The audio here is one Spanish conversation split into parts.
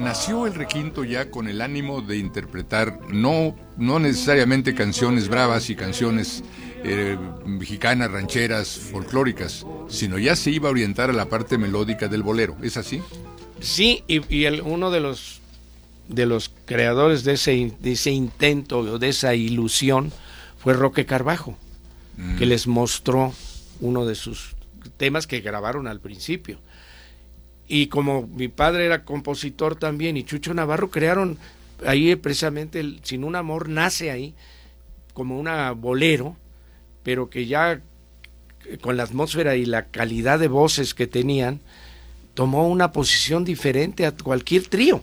nació el requinto ya con el ánimo de interpretar no necesariamente canciones bravas y canciones mexicanas, rancheras, folclóricas, sino ya se iba a orientar a la parte melódica del bolero, ¿es así? Sí, y uno de los creadores de ese intento o de esa ilusión fue Roque Carbajo, que les mostró uno de sus temas que grabaron al principio. Y como mi padre era compositor también y Chucho Navarro, crearon ahí precisamente Sin un amor, nace ahí como una bolero, pero que ya con la atmósfera y la calidad de voces que tenían, tomó una posición diferente a cualquier trío.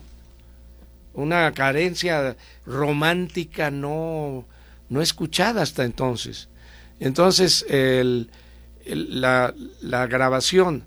Una carencia romántica no escuchada hasta entonces. Entonces la grabación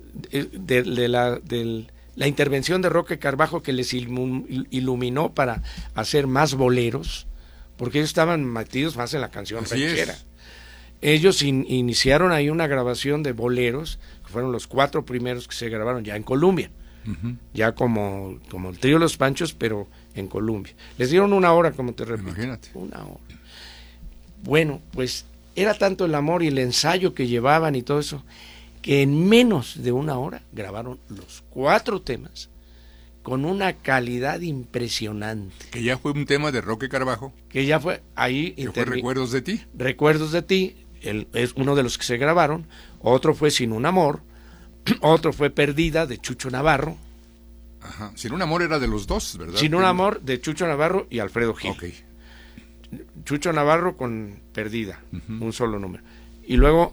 de la intervención de Roque Carbajo, que les iluminó para hacer más boleros, porque ellos estaban metidos más en la canción ranchera. Ellos iniciaron ahí una grabación de boleros, que fueron los 4 primeros que se grabaron ya en Colombia, ya como el trío Los Panchos, pero en Colombia. Les dieron 1 hora, como te repito. Imagínate. 1 hora. Bueno, pues era tanto el amor y el ensayo que llevaban y todo eso, que en menos de 1 hora grabaron los 4 temas con una calidad impresionante. Que ya fue un tema de Roque Carbajo. Que ya fue ahí. Que fue Recuerdos de ti. Recuerdos de ti, es uno de los que se grabaron. Otro fue Sin un amor. Otro fue Perdida, de Chucho Navarro. Ajá. Sin un amor era de los dos, ¿verdad? Sin un amor, de Chucho Navarro y Alfredo Gil. Okay. Chucho Navarro con Perdida, un solo número. Y luego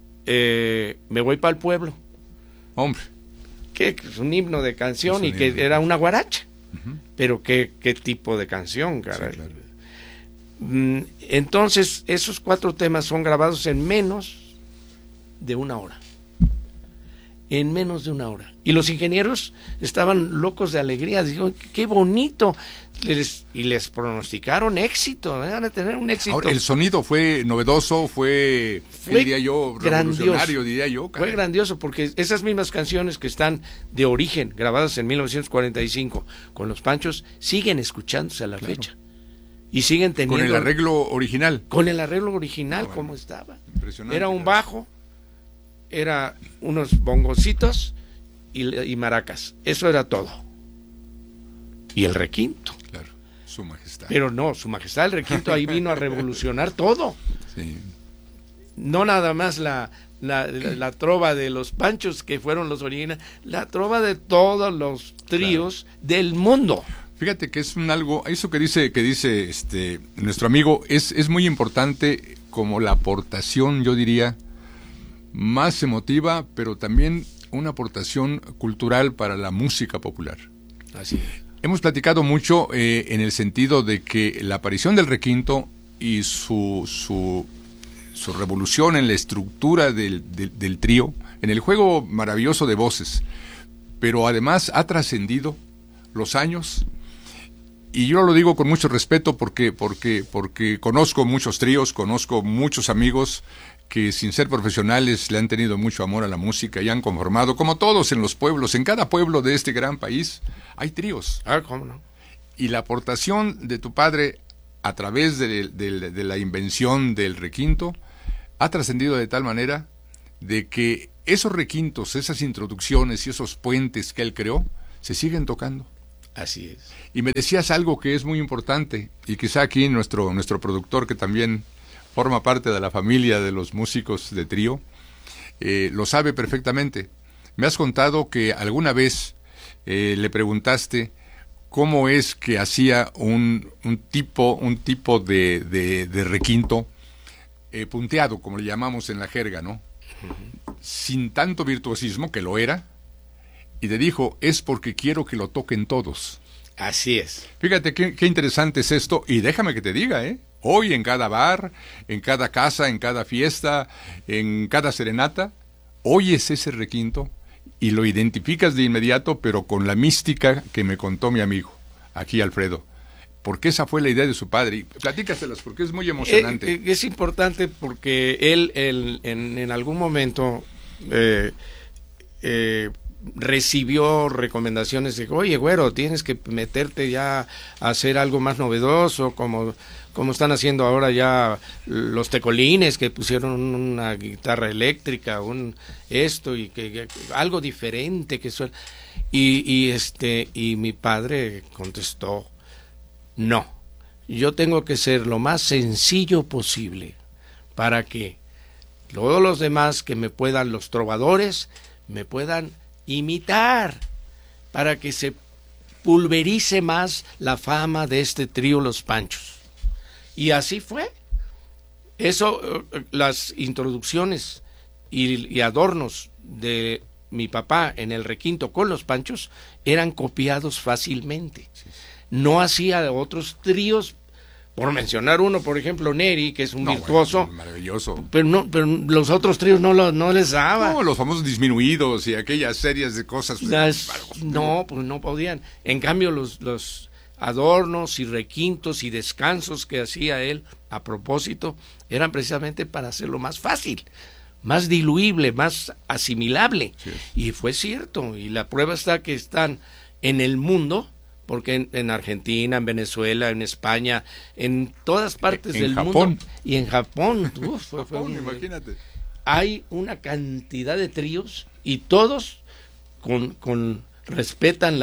Me voy para el pueblo. Hombre. Que es un himno de canción y que era una guaracha. Pero qué tipo de canción, caray. Sí, claro. Entonces, esos 4 temas son grabados en menos de 1 hora. En menos de 1 hora. Y los ingenieros estaban locos de alegría. Dijeron, qué bonito. Y les pronosticaron éxito. Van a tener un éxito. Ahora, el sonido fue novedoso, fue diría yo, revolucionario, diría yo. Caray. Fue grandioso, porque esas mismas canciones que están de origen, grabadas en 1945, con Los Panchos, siguen escuchándose a la fecha. Y siguen teniendo... Con el arreglo original. Con el arreglo original, como estaba. Impresionante. Era un bajo, era unos bongocitos y maracas. Eso era todo. Y el requinto. Claro, Su Majestad. Pero no, Su Majestad, el requinto ahí vino a revolucionar todo. Sí. No nada más la trova de Los Panchos, que fueron los originales, la trova de todos los tríos del mundo. Fíjate que es algo, eso que dice nuestro amigo, es muy importante, como la aportación, yo diría, más emotiva, pero también una aportación cultural para la música popular. Así es. Hemos platicado mucho en el sentido de que la aparición del requinto y su revolución en la estructura del trío, en el juego maravilloso de voces, pero además ha trascendido los años. Y yo lo digo con mucho respeto porque conozco muchos tríos, conozco muchos amigos que sin ser profesionales le han tenido mucho amor a la música y han conformado, como todos en los pueblos, en cada pueblo de este gran país hay tríos. ¿Cómo no? Y la aportación de tu padre a través de la invención del requinto ha trascendido de tal manera de que esos requintos, esas introducciones y esos puentes que él creó, se siguen tocando. Así es. Y me decías algo que es muy importante, y quizá aquí nuestro productor, que también forma parte de la familia de los músicos de trío, lo sabe perfectamente. Me has contado que alguna vez le preguntaste cómo es que hacía un tipo de requinto punteado, como le llamamos en la jerga, ¿no? Sin tanto virtuosismo, que lo era, y te dijo, es porque quiero que lo toquen todos. Así es. Fíjate qué interesante es esto, y déjame que te diga, hoy en cada bar, en cada casa, en cada fiesta, en cada serenata, oyes ese requinto y lo identificas de inmediato, pero con la mística que me contó mi amigo, aquí Alfredo, porque esa fue la idea de su padre. Y platícaselas, porque es muy emocionante. Es importante porque él en algún momento recibió recomendaciones de, oye, güero, tienes que meterte ya a hacer algo más novedoso, como están haciendo ahora ya los tecolines, que pusieron una guitarra eléctrica, y que algo diferente que suena. Y mi padre contestó, no, yo tengo que ser lo más sencillo posible para que todos los demás los trovadores, me puedan imitar, para que se pulverice más la fama de este trío Los Panchos. Y así fue. Eso, las introducciones y adornos de mi papá en el requinto con Los Panchos eran copiados fácilmente. No hacía otros tríos, por mencionar uno, por ejemplo, Neri, que es un virtuoso. Bueno, maravilloso. Pero los otros tríos no les daba. No, los famosos disminuidos y aquellas series de cosas. No, pues no podían. En cambio, los adornos y requintos y descansos que hacía él a propósito eran precisamente para hacerlo más fácil, más diluible, más asimilable. Sí. Y fue cierto, y la prueba está que están en el mundo, porque en Argentina, en Venezuela, en España, en todas partes del Japón. mundo, y en Japón, Imagínate. hay una cantidad de tríos y todos respetan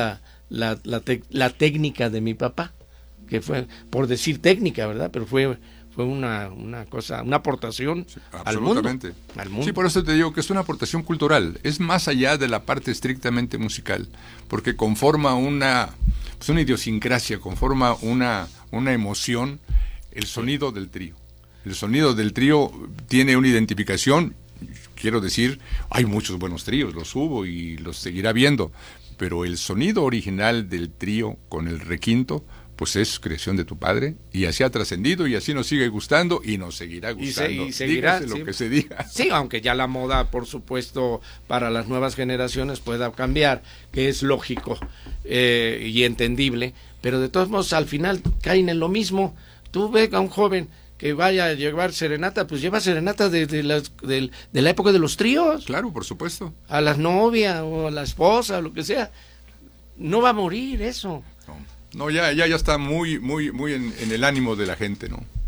la técnica de mi papá, que fue, por decir técnica, ¿verdad? Pero fue una cosa, una aportación al mundo. Sí, por eso te digo que es una aportación cultural, es más allá de la parte estrictamente musical, porque conforma una idiosincrasia, conforma una emoción, el sonido del trío. El sonido del trío tiene una identificación, quiero decir, hay muchos buenos tríos, los hubo y los seguirá viendo, pero el sonido original del trío con el requinto, pues es creación de tu padre, y así ha trascendido, y así nos sigue gustando, y nos seguirá gustando. Y seguirá, dígase sí. Lo que se diga. Sí, aunque ya la moda, por supuesto, para las nuevas generaciones pueda cambiar, que es lógico y entendible, pero de todos modos, al final caen en lo mismo. Tú ves a un joven que vaya a llevar serenata, pues lleva serenata de la época de los tríos. Claro, por supuesto. A la novia o a la esposa, lo que sea. No va a morir eso. No, ya está muy en el ánimo de la gente, ¿no?